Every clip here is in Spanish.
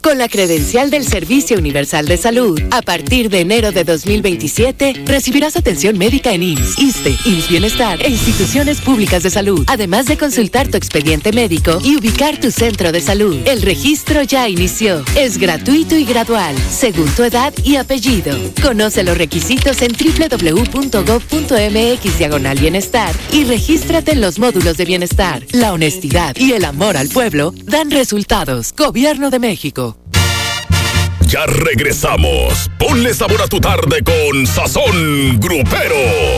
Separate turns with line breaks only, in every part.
Con la credencial del Servicio Universal de Salud, a partir de enero de 2027, recibirás atención médica en IMSS, ISSSTE, IMSS Bienestar e instituciones públicas de salud, además de consultar tu expediente médico y ubicar tu centro de salud. El registro ya inició. Es gratuito y gradual, según tu edad y apellido. Conoce los requisitos en www.gov.mx/bienestar y regístrate en los módulos de bienestar. La honestidad y el amor al pueblo dan resultados. Gobierno de México.
Ya regresamos. Ponle sabor a tu tarde con Sazón Grupero.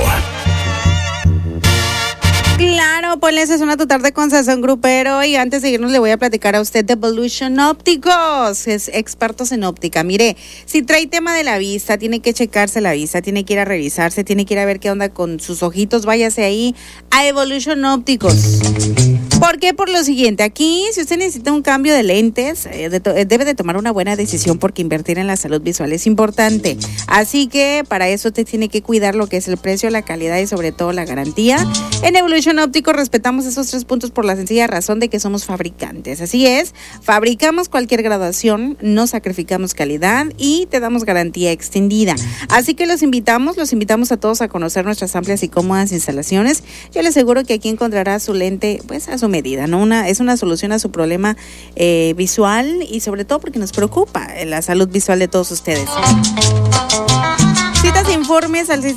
Claro, ponle sazón a tu tarde con Sazón Grupero. Y antes de irnos le voy a platicar a usted de Evolution Ópticos, es expertos en óptica. Mire, si trae tema de la vista, tiene que checarse la vista, tiene que ir a revisarse, tiene que ir a ver qué onda con sus ojitos, váyase ahí a Evolution Ópticos. ¿Por qué? Por lo siguiente, aquí si usted necesita un cambio de lentes, debe de tomar una buena decisión porque invertir en la salud visual es importante. Así que para eso usted tiene que cuidar lo que es el precio, la calidad y sobre todo la garantía. En Evolution Ópticos respetamos esos 3 puntos por la sencilla razón de que somos fabricantes. Así es, fabricamos cualquier graduación, no sacrificamos calidad y te damos garantía extendida. Así que los invitamos a todos a conocer nuestras amplias y cómodas instalaciones. Yo le aseguro que aquí encontrará su lente pues a su medida, ¿no? Es una solución a su problema visual y sobre todo porque nos preocupa la salud visual de todos ustedes. Citas e informes al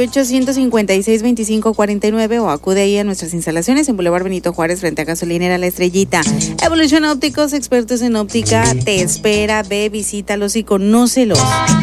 638-156-2549 o acude ahí a nuestras instalaciones en Boulevard Benito Juárez frente a Gasolinera La Estrellita. Evolution Ópticos, expertos en óptica, te espera, ve, visítalos y conócelos.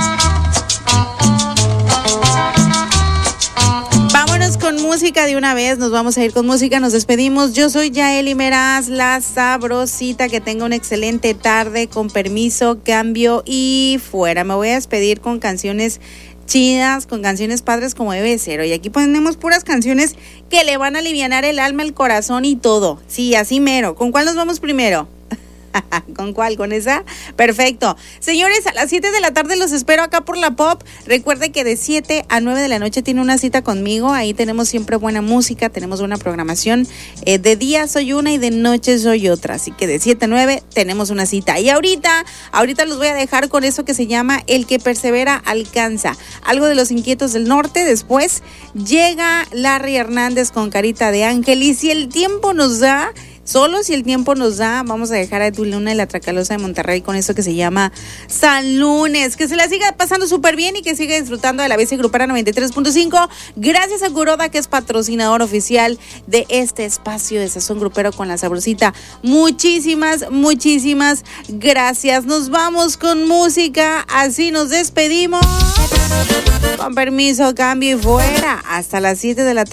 Con música de una vez, nos vamos a ir con música, nos despedimos. Yo soy Yaeli Meraz, la sabrosita, que tenga una excelente tarde, con permiso, cambio y fuera. Me voy a despedir con canciones chidas, con canciones padres como debe ser. Y aquí ponemos puras canciones que le van a alivianar el alma, el corazón y todo. Sí, así mero. ¿Con cuál nos vamos primero? ¿Con cuál? ¿Con esa? Perfecto. Señores, a las 7 de la tarde los espero acá por La Pop. Recuerde que de 7 a 9 de la noche tiene una cita conmigo. Ahí tenemos siempre buena música, tenemos buena programación. De día soy una y de noche soy otra. Así que de 7 a 9 tenemos una cita. Y ahorita los voy a dejar con eso que se llama El que persevera alcanza. Algo de Los Inquietos del Norte. Después llega Larry Hernández con Carita de Ángel. Y si el tiempo nos da... Solo si el tiempo nos da, vamos a dejar a Edu Luna y la Tracalosa de Monterrey con eso que se llama San Lunes. Que se la siga pasando súper bien y que siga disfrutando de la Bici Grupera 93.5. Gracias a Kuroda, que es patrocinador oficial de este espacio de Sazón Grupero con la Sabrosita. Muchísimas gracias. Nos vamos con música, así nos despedimos. Con permiso, cambio y fuera. Hasta las 7 de la tarde.